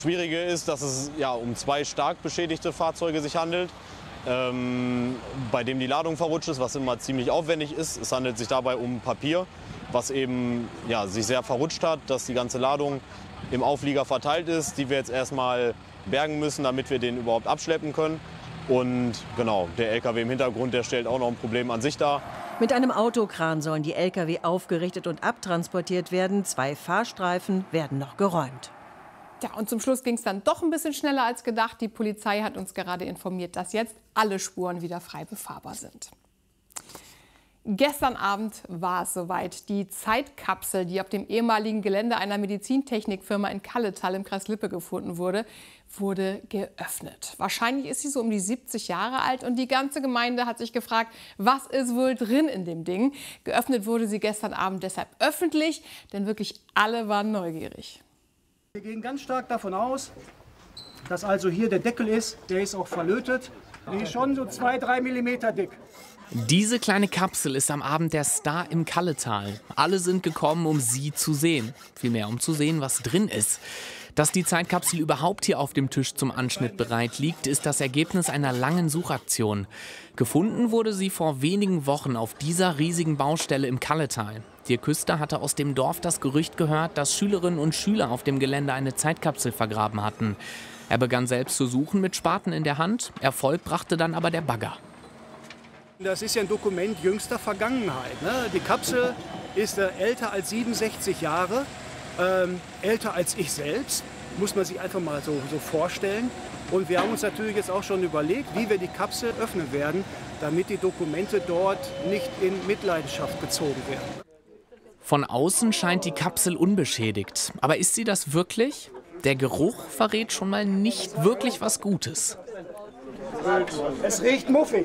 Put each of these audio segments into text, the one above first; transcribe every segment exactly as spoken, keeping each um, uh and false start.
Schwierige ist, dass es ja um zwei stark beschädigte Fahrzeuge sich handelt, ähm, bei dem die Ladung verrutscht ist, was immer ziemlich aufwendig ist. Es handelt sich dabei um Papier, was eben ja, sich sehr verrutscht hat, dass die ganze Ladung im Auflieger verteilt ist, die wir jetzt erstmal bergen müssen, damit wir den überhaupt abschleppen können. Und genau, der L K W im Hintergrund, der stellt auch noch ein Problem an sich dar. Mit einem Autokran sollen die L K W aufgerichtet und abtransportiert werden. Zwei Fahrstreifen werden noch geräumt. Ja, und zum Schluss ging es dann doch ein bisschen schneller als gedacht. Die Polizei hat uns gerade informiert, dass jetzt alle Spuren wieder frei befahrbar sind. Gestern Abend war es soweit. Die Zeitkapsel, die auf dem ehemaligen Gelände einer Medizintechnikfirma in Kalletal im Kreis Lippe gefunden wurde, wurde geöffnet. Wahrscheinlich ist sie so um die siebzig Jahre alt und die ganze Gemeinde hat sich gefragt, was ist wohl drin in dem Ding? Geöffnet wurde sie gestern Abend deshalb öffentlich, denn wirklich alle waren neugierig. Wir gehen ganz stark davon aus, dass also hier der Deckel ist, der ist auch verlötet. Der ist schon so zwei, drei Millimeter dick. Diese kleine Kapsel ist am Abend der Star im Kalletal. Alle sind gekommen, um sie zu sehen. Vielmehr, um zu sehen, was drin ist. Dass die Zeitkapsel überhaupt hier auf dem Tisch zum Anschnitt bereit liegt, ist das Ergebnis einer langen Suchaktion. Gefunden wurde sie vor wenigen Wochen auf dieser riesigen Baustelle im Kalletal. Dirk Küster hatte aus dem Dorf das Gerücht gehört, dass Schülerinnen und Schüler auf dem Gelände eine Zeitkapsel vergraben hatten. Er begann selbst zu suchen mit Spaten in der Hand. Erfolg brachte dann aber der Bagger. Das ist ja ein Dokument jüngster Vergangenheit. Ne? Die Kapsel ist äh, älter als siebenundsechzig Jahre, ähm, älter als ich selbst, muss man sich einfach mal so, so vorstellen. Und wir haben uns natürlich jetzt auch schon überlegt, wie wir die Kapsel öffnen werden, damit die Dokumente dort nicht in Mitleidenschaft gezogen werden. Von außen scheint die Kapsel unbeschädigt. Aber ist sie das wirklich? Der Geruch verrät schon mal nicht wirklich was Gutes. Es riecht muffig.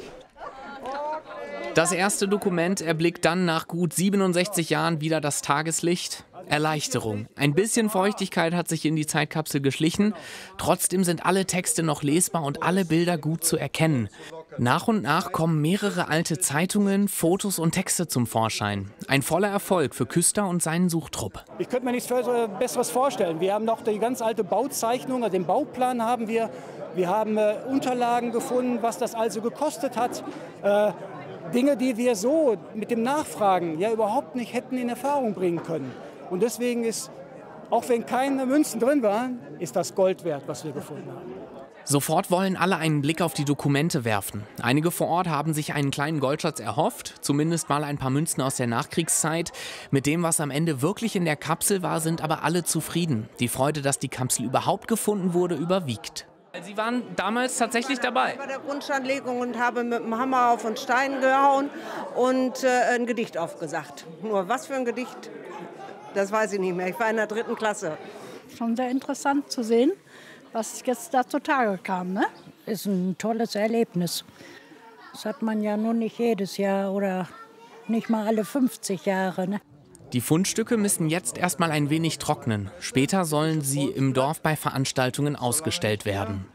Das erste Dokument erblickt dann nach gut siebenundsechzig Jahren wieder das Tageslicht. Erleichterung. Ein bisschen Feuchtigkeit hat sich in die Zeitkapsel geschlichen. Trotzdem sind alle Texte noch lesbar und alle Bilder gut zu erkennen. Nach und nach kommen mehrere alte Zeitungen, Fotos und Texte zum Vorschein. Ein voller Erfolg für Küster und seinen Suchtrupp. Ich könnte mir nichts Besseres vorstellen. Wir haben noch die ganz alte Bauzeichnung, also den Bauplan haben wir. Wir haben äh, Unterlagen gefunden, was das also gekostet hat. Äh, Dinge, die wir so mit dem Nachfragen ja überhaupt nicht hätten in Erfahrung bringen können. Und deswegen ist, auch wenn keine Münzen drin waren, ist das Gold wert, was wir gefunden haben. Sofort wollen alle einen Blick auf die Dokumente werfen. Einige vor Ort haben sich einen kleinen Goldschatz erhofft, zumindest mal ein paar Münzen aus der Nachkriegszeit. Mit dem, was am Ende wirklich in der Kapsel war, sind aber alle zufrieden. Die Freude, dass die Kapsel überhaupt gefunden wurde, überwiegt. Sie waren damals tatsächlich dabei? Ich war bei der Grundsteinlegung und habe mit dem Hammer auf den Stein gehauen und äh, ein Gedicht aufgesagt. Nur was für ein Gedicht, das weiß ich nicht mehr. Ich war in der dritten Klasse. Schon sehr interessant zu sehen, was jetzt da zutage kam. Ne? Ist ein tolles Erlebnis. Das hat man ja nur nicht jedes Jahr oder nicht mal alle fünfzig Jahre. Ne? Die Fundstücke müssen jetzt erstmal ein wenig trocknen. Später sollen sie im Dorf bei Veranstaltungen ausgestellt werden.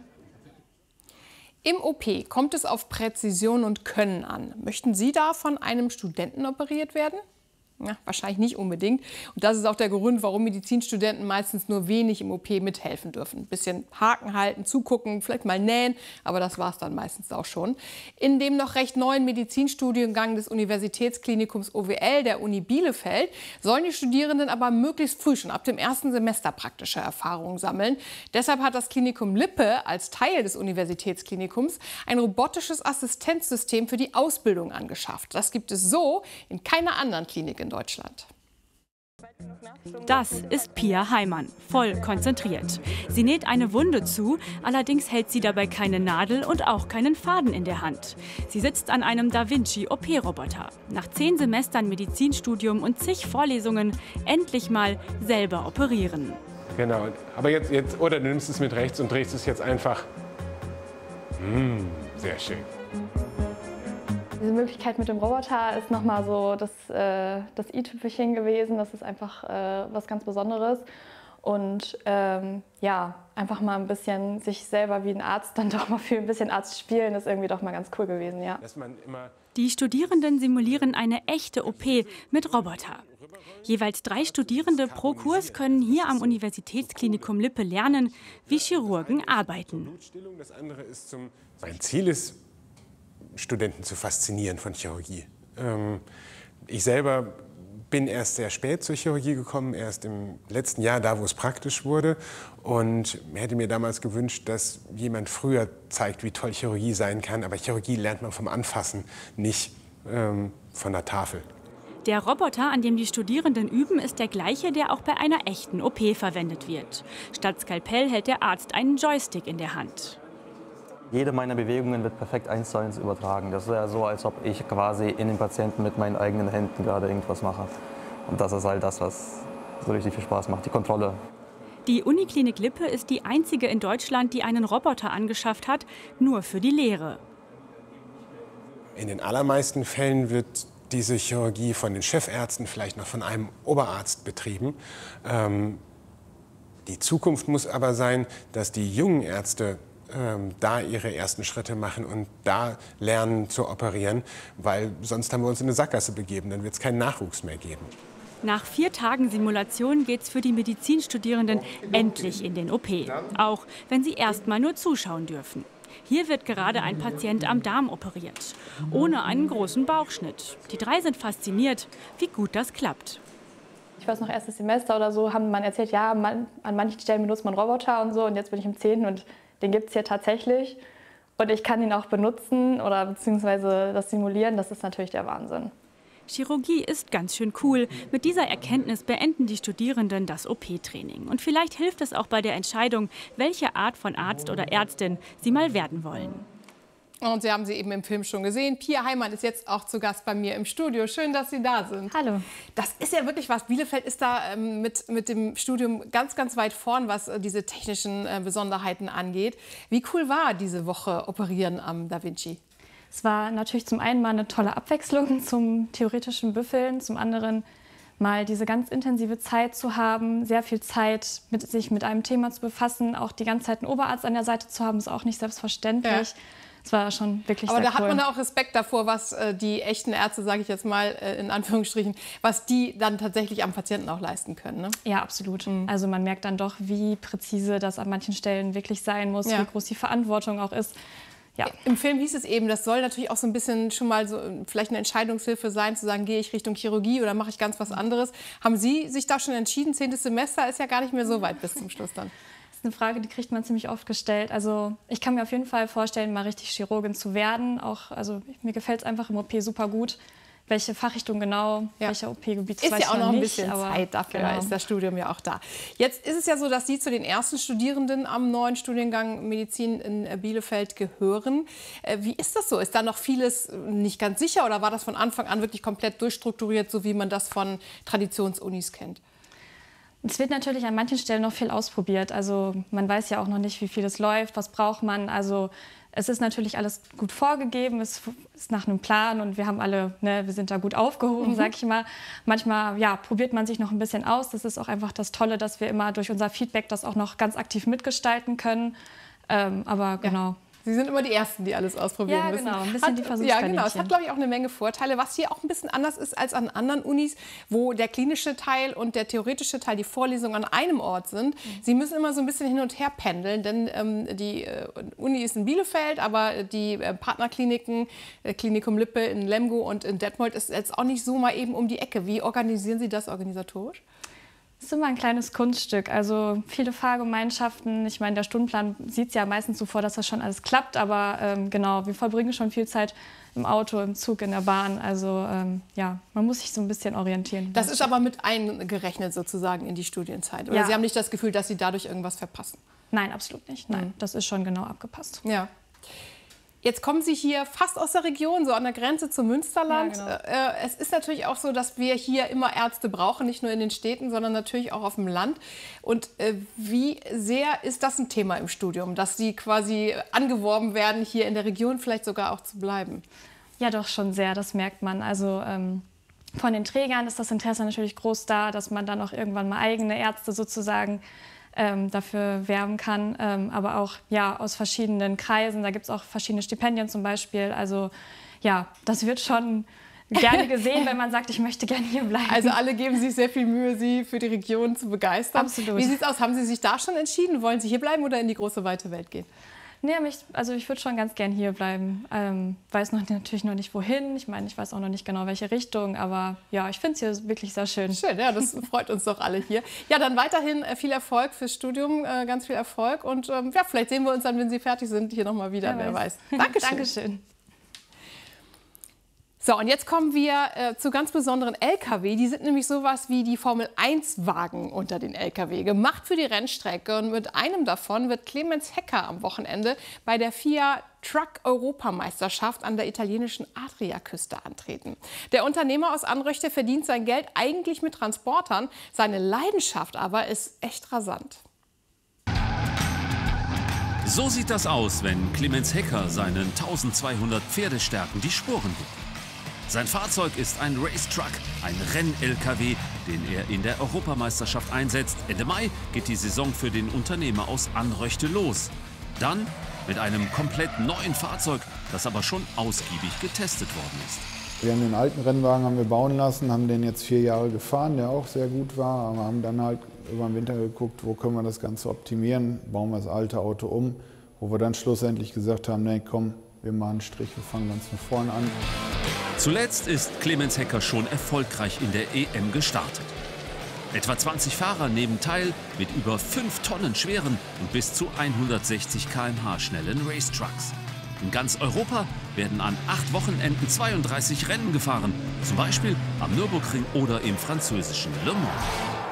Im O P kommt es auf Präzision und Können an. Möchten Sie da von einem Studenten operiert werden? Ja, wahrscheinlich nicht unbedingt. Und das ist auch der Grund, warum Medizinstudenten meistens nur wenig im O P mithelfen dürfen. Ein bisschen Haken halten, zugucken, vielleicht mal nähen, aber das war es dann meistens auch schon. In dem noch recht neuen Medizinstudiengang des Universitätsklinikums O W L der Uni Bielefeld sollen die Studierenden aber möglichst früh schon ab dem ersten Semester praktische Erfahrungen sammeln. Deshalb hat das Klinikum Lippe als Teil des Universitätsklinikums ein robotisches Assistenzsystem für die Ausbildung angeschafft. Das gibt es so in keiner anderen Klinik in Deutschland. Das ist Pia Heimann, voll konzentriert. Sie näht eine Wunde zu, allerdings hält sie dabei keine Nadel und auch keinen Faden in der Hand. Sie sitzt an einem Da Vinci-O P-Roboter. Nach zehn Semestern Medizinstudium und zig Vorlesungen endlich mal selber operieren. Genau, aber jetzt, jetzt oder du nimmst es mit rechts und drehst es jetzt einfach. Mmh, sehr schön. Diese Möglichkeit mit dem Roboter ist nochmal so das, äh, das i-Tüpfelchen gewesen. Das ist einfach äh, was ganz Besonderes. Und ähm, ja, einfach mal ein bisschen sich selber wie ein Arzt dann doch mal für ein bisschen Arzt spielen, ist irgendwie doch mal ganz cool gewesen, ja. Die Studierenden simulieren eine echte O P mit Roboter. Jeweils drei Studierende pro Kurs können hier am Universitätsklinikum Lippe lernen, wie Chirurgen arbeiten. Das andere ist zum mein Ziel ist, Studenten zu faszinieren von Chirurgie. Ich selber bin erst sehr spät zur Chirurgie gekommen, erst im letzten Jahr, da wo es praktisch wurde. Und hätte mir damals gewünscht, dass jemand früher zeigt, wie toll Chirurgie sein kann. Aber Chirurgie lernt man vom Anfassen, nicht ähm, von der Tafel. Der Roboter, an dem die Studierenden üben, ist der gleiche, der auch bei einer echten O P verwendet wird. Statt Skalpell hält der Arzt einen Joystick in der Hand. Jede meiner Bewegungen wird perfekt eins zu eins übertragen. Das ist ja so, als ob ich quasi in den Patienten mit meinen eigenen Händen gerade irgendwas mache. Und das ist halt das, was so richtig viel Spaß macht, die Kontrolle. Die Uniklinik Lippe ist die einzige in Deutschland, die einen Roboter angeschafft hat, nur für die Lehre. In den allermeisten Fällen wird diese Chirurgie von den Chefärzten, vielleicht noch von einem Oberarzt betrieben. Ähm, die Zukunft muss aber sein, dass die jungen Ärzte ähm, da ihre ersten Schritte machen und da lernen zu operieren, weil sonst haben wir uns in eine Sackgasse begeben, dann wird es keinen Nachwuchs mehr geben. Nach vier Tagen Simulation geht's für die Medizinstudierenden endlich in den O P, auch wenn sie erst mal nur zuschauen dürfen. Hier wird gerade ein Patient am Darm operiert, ohne einen großen Bauchschnitt. Die drei sind fasziniert, wie gut das klappt. Ich weiß noch, erstes Semester oder so, haben man erzählt, ja, man, an manchen Stellen benutzt man Roboter und so. Und jetzt bin ich im zehnten und den gibt es hier tatsächlich. Und ich kann ihn auch benutzen oder beziehungsweise das simulieren. Das ist natürlich der Wahnsinn. Chirurgie ist ganz schön cool. Mit dieser Erkenntnis beenden die Studierenden das O P-Training. Und vielleicht hilft es auch bei der Entscheidung, welche Art von Arzt oder Ärztin sie mal werden wollen. Und Sie haben sie eben im Film schon gesehen. Pia Heimann ist jetzt auch zu Gast bei mir im Studio. Schön, dass Sie da sind. Hallo. Das ist ja wirklich was. Bielefeld ist da ähm, mit, mit dem Studium ganz, ganz weit vorn, was äh, diese technischen äh, Besonderheiten angeht. Wie cool war diese Woche Operieren am Da Vinci? Es war natürlich zum einen mal eine tolle Abwechslung zum theoretischen Büffeln, zum anderen mal diese ganz intensive Zeit zu haben, sehr viel Zeit, mit, sich mit einem Thema zu befassen. Auch die ganze Zeit einen Oberarzt an der Seite zu haben, ist auch nicht selbstverständlich. Ja. Es war schon wirklich Aber sehr da cool. hat man auch Respekt davor, was äh, die echten Ärzte, sage ich jetzt mal äh, in Anführungsstrichen, was die dann tatsächlich am Patienten auch leisten können. Ne? Ja, absolut. Mhm. Also man merkt dann doch, wie präzise das an manchen Stellen wirklich sein muss, ja. wie groß die Verantwortung auch ist. Ja. Im Film hieß es eben, das soll natürlich auch so ein bisschen schon mal so vielleicht eine Entscheidungshilfe sein, zu sagen, gehe ich Richtung Chirurgie oder mache ich ganz was anderes. Haben Sie sich da schon entschieden? Zehntes Semester ist ja gar nicht mehr so weit bis zum Schluss dann. Das ist eine Frage, die kriegt man ziemlich oft gestellt. Also ich kann mir auf jeden Fall vorstellen, mal richtig Chirurgin zu werden. Auch, also mir gefällt es einfach im O P super gut. Welche Fachrichtung genau, ja. welcher O P-Gebiet, ist weiß ja auch ich noch ein nicht, bisschen aber Zeit dafür, genau. ist das Studium ja auch da. Jetzt ist es ja so, dass Sie zu den ersten Studierenden am neuen Studiengang Medizin in Bielefeld gehören. Wie ist das so? Ist da noch vieles nicht ganz sicher oder war das von Anfang an wirklich komplett durchstrukturiert, so wie man das von Traditionsunis kennt? Es wird natürlich an manchen Stellen noch viel ausprobiert. Also man weiß ja auch noch nicht, wie viel es läuft, was braucht man. Also es ist natürlich alles gut vorgegeben, es ist nach einem Plan und wir haben alle, ne, wir sind da gut aufgehoben, mhm. sag ich mal. Manchmal ja, probiert man sich noch ein bisschen aus. Das ist auch einfach das Tolle, dass wir immer durch unser Feedback das auch noch ganz aktiv mitgestalten können. Ähm, aber genau. Ja. Sie sind immer die Ersten, die alles ausprobieren ja, müssen. Ja, genau, ein bisschen hat, die Versuchskaninchen. Ja, genau. Es hat, glaube ich, auch eine Menge Vorteile, was hier auch ein bisschen anders ist als an anderen Unis, wo der klinische Teil und der theoretische Teil, die Vorlesungen an einem Ort sind. Mhm. Sie müssen immer so ein bisschen hin und her pendeln, denn ähm, die äh, Uni ist in Bielefeld, aber die äh, Partnerkliniken, äh, Klinikum Lippe in Lemgo und in Detmold ist jetzt auch nicht so mal eben um die Ecke. Wie organisieren Sie das organisatorisch? Das ist immer ein kleines Kunststück. Also viele Fahrgemeinschaften. Ich meine, der Stundenplan sieht es ja meistens so vor, dass das schon alles klappt. Aber ähm, genau, wir verbringen schon viel Zeit im Auto, im Zug, in der Bahn. Also ähm, ja, man muss sich so ein bisschen orientieren. Das ist aber mit eingerechnet sozusagen in die Studienzeit. Oder ja. Sie haben nicht das Gefühl, dass Sie dadurch irgendwas verpassen? Nein, absolut nicht. Nein, mhm. das ist schon genau abgepasst. Ja. Jetzt kommen Sie hier fast aus der Region, so an der Grenze zum Münsterland. Ja, genau. Es ist natürlich auch so, dass wir hier immer Ärzte brauchen, nicht nur in den Städten, sondern natürlich auch auf dem Land. Und wie sehr ist das ein Thema im Studium, dass Sie quasi angeworben werden, hier in der Region vielleicht sogar auch zu bleiben? Ja, doch schon sehr, das merkt man. Also ähm, von den Trägern ist das Interesse natürlich groß da, dass man dann auch irgendwann mal eigene Ärzte sozusagen Ähm, dafür werben kann, ähm, aber auch ja, aus verschiedenen Kreisen. Da gibt es auch verschiedene Stipendien zum Beispiel. Also ja, das wird schon gerne gesehen, wenn man sagt, ich möchte gerne hier bleiben. Also alle geben sich sehr viel Mühe, Sie für die Region zu begeistern. Absolut. Wie sieht es aus? Haben Sie sich da schon entschieden? Wollen Sie hier bleiben oder in die große, weite Welt gehen? Nee, mich, also ich würde schon ganz gern hier bleiben. Ähm, weiß noch, natürlich noch nicht wohin. Ich meine, ich weiß auch noch nicht genau, welche Richtung. Aber ja, ich finde es hier wirklich sehr schön. Schön, ja, das freut uns doch alle hier. Ja, dann weiterhin viel Erfolg fürs Studium, äh, ganz viel Erfolg. Und ähm, ja, vielleicht sehen wir uns dann, wenn Sie fertig sind, hier nochmal wieder, ja, wer weiß. weiß. Dankeschön. Dankeschön. So, und jetzt kommen wir äh, zu ganz besonderen L K W. Die sind nämlich sowas wie die Formel eins Wagen unter den L K W. Gemacht für die Rennstrecke. Und mit einem davon wird Clemens Hecker am Wochenende bei der F I A Truck-Europameisterschaft an der italienischen Adriaküste antreten. Der Unternehmer aus Anröchte verdient sein Geld eigentlich mit Transportern. Seine Leidenschaft aber ist echt rasant. So sieht das aus, wenn Clemens Hecker seinen eintausendzweihundert Pferdestärken die Sporen gibt. Sein Fahrzeug ist ein Racetruck, ein Renn-L K W, den er in der Europameisterschaft einsetzt. Ende Mai geht die Saison für den Unternehmer aus Anröchte los. Dann mit einem komplett neuen Fahrzeug, das aber schon ausgiebig getestet worden ist. Wir haben den alten Rennwagen haben wir bauen lassen, haben den jetzt vier Jahre gefahren, der auch sehr gut war. Aber haben dann halt über den Winter geguckt, wo können wir das Ganze optimieren, bauen wir das alte Auto um. Wo wir dann schlussendlich gesagt haben, nee, komm, wir machen einen Strich, wir fangen ganz von vorne an. Zuletzt ist Clemens Hecker schon erfolgreich in der E M gestartet. Etwa zwanzig Fahrer nehmen teil mit über fünf Tonnen schweren und bis zu hundertsechzig Kilometer pro Stunde schnellen Racetrucks. In ganz Europa werden an acht Wochenenden zweiunddreißig Rennen gefahren, zum Beispiel am Nürburgring oder im französischen Le Mans.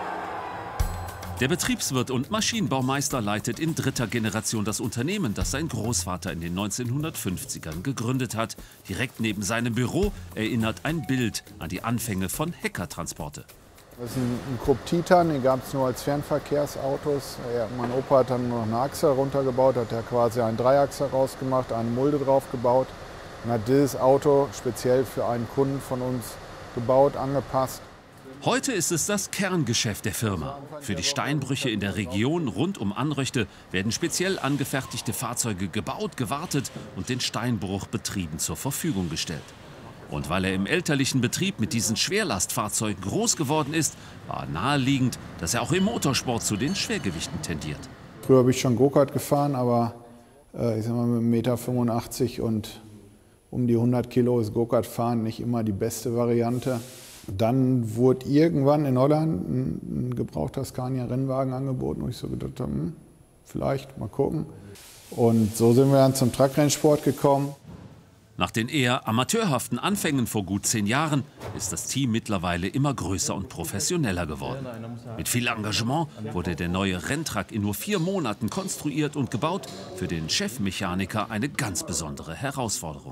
Der Betriebswirt und Maschinenbaumeister leitet in dritter Generation das Unternehmen, das sein Großvater in den neunzehnhundertfünfzigern gegründet hat. Direkt neben seinem Büro erinnert ein Bild an die Anfänge von Hecker-Transporte. Das ist ein, ein Krupp Titan, den gab es nur als Fernverkehrsautos. Ja, mein Opa hat dann noch eine Achse runtergebaut, hat er quasi einen Dreiachser rausgemacht, eine Mulde drauf gebaut und hat dieses Auto speziell für einen Kunden von uns gebaut, angepasst. Heute ist es das Kerngeschäft der Firma. Für die Steinbrüche in der Region rund um Anröchte werden speziell angefertigte Fahrzeuge gebaut, gewartet und den Steinbruchbetrieben zur Verfügung gestellt. Und weil er im elterlichen Betrieb mit diesen Schwerlastfahrzeugen groß geworden ist, war naheliegend, dass er auch im Motorsport zu den Schwergewichten tendiert. Früher habe ich schon Go-Kart gefahren, aber äh, ich sag mal mit einem Meter fünfundachtzig und um die hundert Kilo ist Go-Kart fahren nicht immer die beste Variante. Dann wurde irgendwann in Holland ein, ein gebrauchter Scania-Rennwagen angeboten, wo ich so gedacht habe, hm, vielleicht, mal gucken. Und so sind wir dann zum Truckrennsport gekommen. Nach den eher amateurhaften Anfängen vor gut zehn Jahren ist das Team mittlerweile immer größer und professioneller geworden. Mit viel Engagement wurde der neue Renntruck in nur vier Monaten konstruiert und gebaut. Für den Chefmechaniker eine ganz besondere Herausforderung.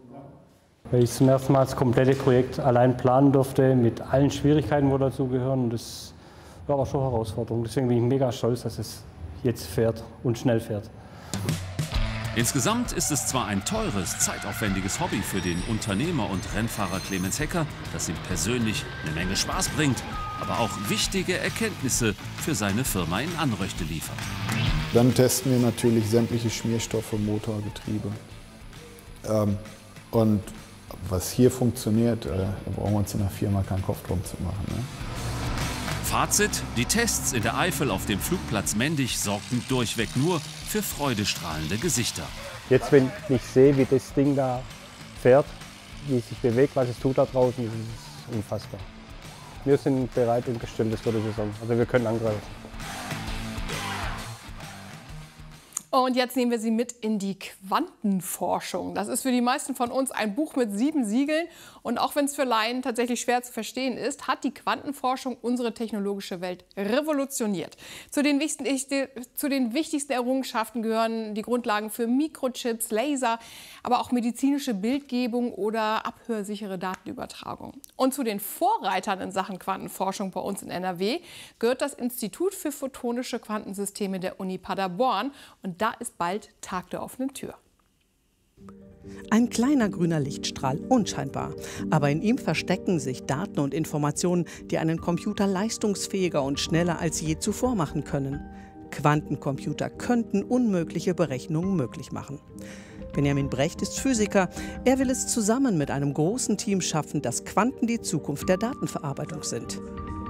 Weil ich zum ersten Mal das komplette Projekt allein planen durfte, mit allen Schwierigkeiten, die dazugehören. Und das war auch schon eine Herausforderung. Deswegen bin ich mega stolz, dass es jetzt fährt und schnell fährt. Insgesamt ist es zwar ein teures, zeitaufwendiges Hobby für den Unternehmer und Rennfahrer Clemens Hecker, das ihm persönlich eine Menge Spaß bringt, aber auch wichtige Erkenntnisse für seine Firma in Anröchte liefert. Dann testen wir natürlich sämtliche Schmierstoffe, Motor, Getriebe. Ähm, und was hier funktioniert, äh, da brauchen wir uns in der Firma keinen Kopf drum zu machen. Ne? Fazit: Die Tests in der Eifel auf dem Flugplatz Mendig sorgten durchweg nur für freudestrahlende Gesichter. Jetzt, wenn ich sehe, wie das Ding da fährt, wie es sich bewegt, was es tut da draußen, das ist unfassbar. Wir sind bereit und gestellt für die Saison. Also wir können angreifen. Und jetzt nehmen wir Sie mit in die Quantenforschung. Das ist für die meisten von uns ein Buch mit sieben Siegeln. Und auch wenn es für Laien tatsächlich schwer zu verstehen ist, hat die Quantenforschung unsere technologische Welt revolutioniert. Zu den wichtigsten, zu den wichtigsten Errungenschaften gehören die Grundlagen für Mikrochips, Laser, aber auch medizinische Bildgebung oder abhörsichere Datenübertragung. Und zu den Vorreitern in Sachen Quantenforschung bei uns in N R W gehört das Institut für photonische Quantensysteme der Uni Paderborn. Und da ist bald Tag der offenen Tür. Ein kleiner grüner Lichtstrahl, unscheinbar. Aber in ihm verstecken sich Daten und Informationen, die einen Computer leistungsfähiger und schneller als je zuvor machen können. Quantencomputer könnten unmögliche Berechnungen möglich machen. Benjamin Brecht ist Physiker. Er will es zusammen mit einem großen Team schaffen, dass Quanten die Zukunft der Datenverarbeitung sind.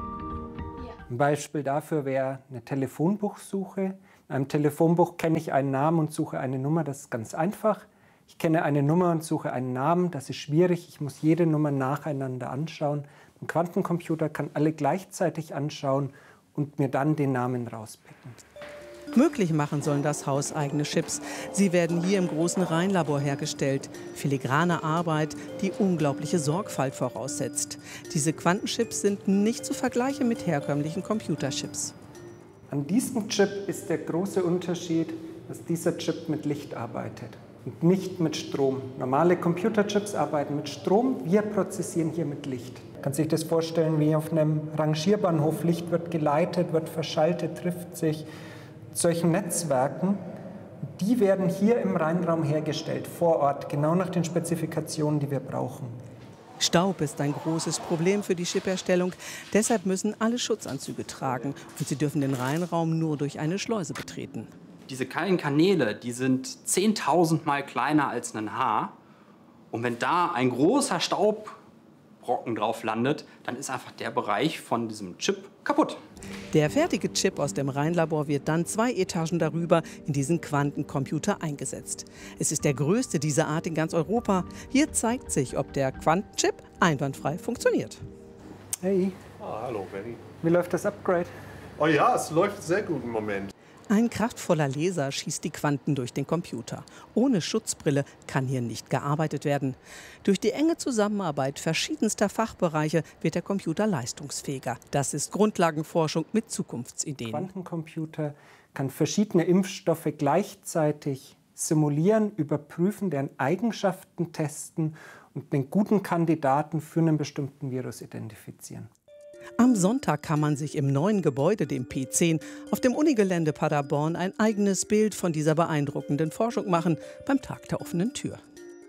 Ein Beispiel dafür wäre eine Telefonbuchsuche. In einem Telefonbuch kenne ich einen Namen und suche eine Nummer, das ist ganz einfach. Ich kenne eine Nummer und suche einen Namen, das ist schwierig. Ich muss jede Nummer nacheinander anschauen. Ein Quantencomputer kann alle gleichzeitig anschauen und mir dann den Namen rauspicken. Möglich machen sollen das hauseigene Chips. Sie werden hier im großen Rheinlabor hergestellt. Filigrane Arbeit, die unglaubliche Sorgfalt voraussetzt. Diese Quantenchips sind nicht zu vergleichen mit herkömmlichen Computerchips. An diesem Chip ist der große Unterschied, dass dieser Chip mit Licht arbeitet und nicht mit Strom. Normale Computerchips arbeiten mit Strom, wir prozessieren hier mit Licht. Man kann sich das vorstellen wie auf einem Rangierbahnhof. Licht wird geleitet, wird verschaltet, trifft sich. Solchen Netzwerken, die werden hier im Rheinraum hergestellt, vor Ort, genau nach den Spezifikationen, die wir brauchen. Staub ist ein großes Problem für die Chipherstellung. Deshalb müssen alle Schutzanzüge tragen und sie dürfen den Rheinraum nur durch eine Schleuse betreten. Diese kahlen Kanäle, die sind zehntausendmal kleiner als ein Haar. Und wenn da ein großer Staubrocken drauf landet, dann ist einfach der Bereich von diesem Chip kaputt. Der fertige Chip aus dem Rheinlabor wird dann zwei Etagen darüber in diesen Quantencomputer eingesetzt. Es ist der größte dieser Art in ganz Europa. Hier zeigt sich, ob der Quantenchip einwandfrei funktioniert. Hey. Ah, hallo, Benny. Wie läuft das Upgrade? Oh ja, es läuft sehr gut im Moment. Ein kraftvoller Laser schießt die Quanten durch den Computer. Ohne Schutzbrille kann hier nicht gearbeitet werden. Durch die enge Zusammenarbeit verschiedenster Fachbereiche wird der Computer leistungsfähiger. Das ist Grundlagenforschung mit Zukunftsideen. Der Quantencomputer kann verschiedene Impfstoffe gleichzeitig simulieren, überprüfen, deren Eigenschaften testen und den guten Kandidaten für einen bestimmten Virus identifizieren. Am Sonntag kann man sich im neuen Gebäude, dem P zehn, auf dem Unigelände Paderborn ein eigenes Bild von dieser beeindruckenden Forschung machen, beim Tag der offenen Tür.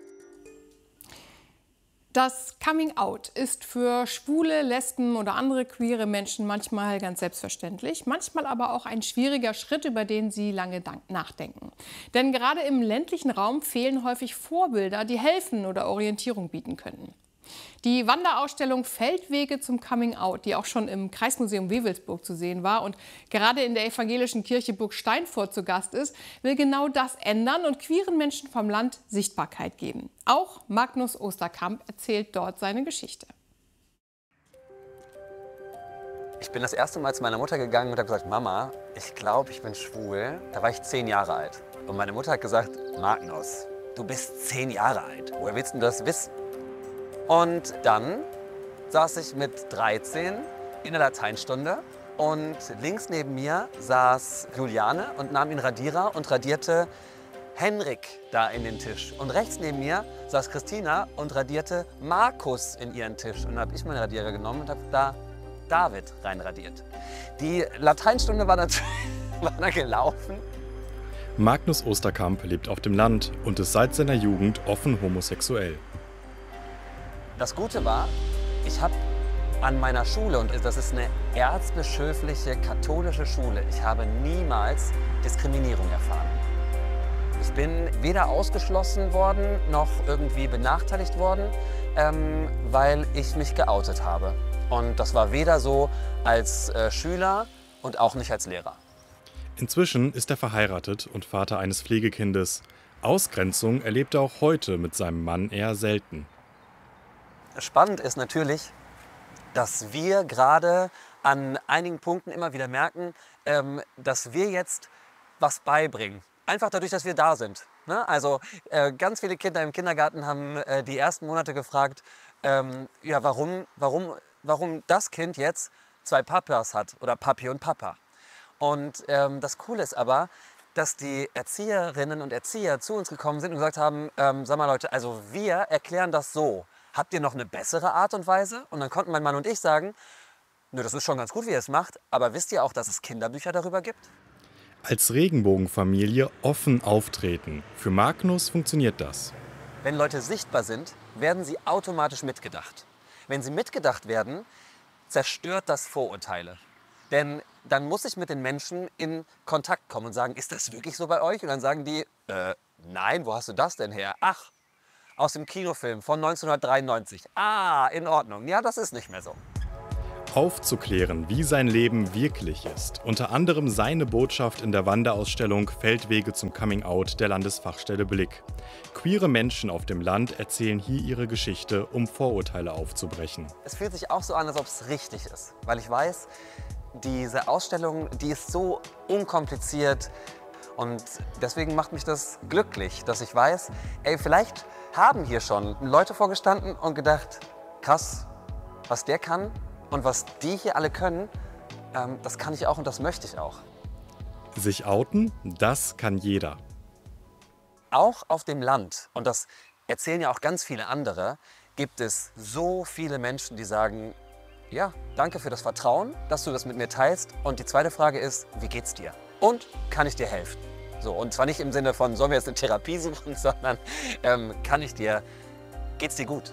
Das Coming Out ist für schwule, Lesben oder andere queere Menschen manchmal ganz selbstverständlich, manchmal aber auch ein schwieriger Schritt, über den sie lange nachdenken. Denn gerade im ländlichen Raum fehlen häufig Vorbilder, die helfen oder Orientierung bieten könnten. Die Wanderausstellung Feldwege zum Coming Out, die auch schon im Kreismuseum Wewelsburg zu sehen war und gerade in der evangelischen Kirche Burg Steinfurt zu Gast ist, will genau das ändern und queeren Menschen vom Land Sichtbarkeit geben. Auch Magnus Osterkamp erzählt dort seine Geschichte. Ich bin das erste Mal zu meiner Mutter gegangen und habe gesagt, Mama, ich glaube, ich bin schwul. Da war ich zehn Jahre alt. Und meine Mutter hat gesagt, Magnus, du bist zehn Jahre alt. Woher willst du das wissen? Und dann saß ich mit dreizehn in der Lateinstunde und links neben mir saß Juliane und nahm den Radierer und radierte Henrik da in den Tisch. Und rechts neben mir saß Christina und radierte Markus in ihren Tisch. Und dann habe ich meinen Radierer genommen und habe da David reinradiert. Die Lateinstunde war natürlich war da gelaufen. Magnus Osterkamp lebt auf dem Land und ist seit seiner Jugend offen homosexuell. Das Gute war, ich habe an meiner Schule, und das ist eine erzbischöfliche katholische Schule, ich habe niemals Diskriminierung erfahren. Ich bin weder ausgeschlossen worden, noch irgendwie benachteiligt worden, ähm, weil ich mich geoutet habe. Und das war weder so als äh, Schüler und auch nicht als Lehrer. Inzwischen ist er verheiratet und Vater eines Pflegekindes. Ausgrenzung erlebt er auch heute mit seinem Mann eher selten. Spannend ist natürlich, dass wir gerade an einigen Punkten immer wieder merken, ähm, dass wir jetzt was beibringen. Einfach dadurch, dass wir da sind. Ne? Also äh, ganz viele Kinder im Kindergarten haben äh, die ersten Monate gefragt, ähm, ja, warum, warum, warum das Kind jetzt zwei Papas hat oder Papi und Papa. Und ähm, das Coole ist aber, dass die Erzieherinnen und Erzieher zu uns gekommen sind und gesagt haben, ähm, sag mal Leute, also wir erklären das so. Habt ihr noch eine bessere Art und Weise? Und dann konnten mein Mann und ich sagen, nö, das ist schon ganz gut, wie ihr es macht, aber wisst ihr auch, dass es Kinderbücher darüber gibt? Als Regenbogenfamilie offen auftreten. Für Magnus funktioniert das. Wenn Leute sichtbar sind, werden sie automatisch mitgedacht. Wenn sie mitgedacht werden, zerstört das Vorurteile. Denn dann muss ich mit den Menschen in Kontakt kommen und sagen, ist das wirklich so bei euch? Und dann sagen die, äh, Nein, wo hast du das denn her? Ach, aus dem Kinofilm von neunzehnhundertdreiundneunzig. Ah, in Ordnung. Ja, das ist nicht mehr so. Aufzuklären, wie sein Leben wirklich ist. Unter anderem seine Botschaft in der Wanderausstellung Feldwege zum Coming-out der Landesfachstelle Blick. Queere Menschen auf dem Land erzählen hier ihre Geschichte, um Vorurteile aufzubrechen. Es fühlt sich auch so an, als ob es richtig ist, weil ich weiß, diese Ausstellung, die ist so unkompliziert und deswegen macht mich das glücklich, dass ich weiß, ey, vielleicht haben hier schon Leute vorgestanden und gedacht, krass, was der kann und was die hier alle können, ähm, das kann ich auch und das möchte ich auch. Sich outen, das kann jeder. Auch auf dem Land, und das erzählen ja auch ganz viele andere, gibt es so viele Menschen, die sagen, ja, danke für das Vertrauen, dass du das mit mir teilst. Und die zweite Frage ist, wie geht's dir? Und kann ich dir helfen? So, und zwar nicht im Sinne von, sollen wir jetzt eine Therapie suchen, sondern ähm, kann ich dir, geht's dir gut?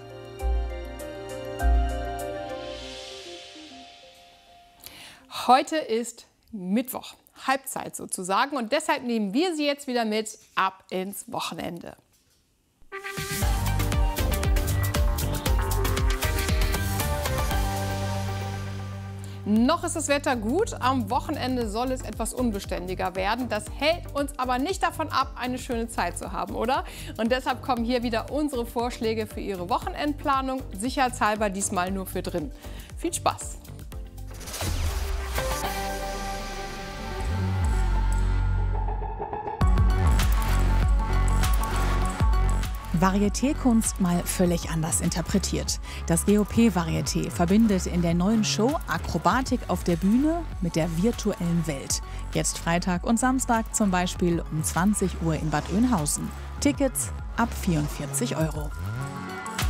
Heute ist Mittwoch, Halbzeit sozusagen, und deshalb nehmen wir Sie jetzt wieder mit ab ins Wochenende. Noch ist das Wetter gut, am Wochenende soll es etwas unbeständiger werden. Das hält uns aber nicht davon ab, eine schöne Zeit zu haben, oder? Und deshalb kommen hier wieder unsere Vorschläge für Ihre Wochenendplanung, sicherheitshalber diesmal nur für drin. Viel Spaß! Varieté-Kunst mal völlig anders interpretiert. Das G O P-Varieté verbindet in der neuen Show Akrobatik auf der Bühne mit der virtuellen Welt. Jetzt Freitag und Samstag zum Beispiel um zwanzig Uhr in Bad Oeynhausen. Tickets ab vierundvierzig Euro.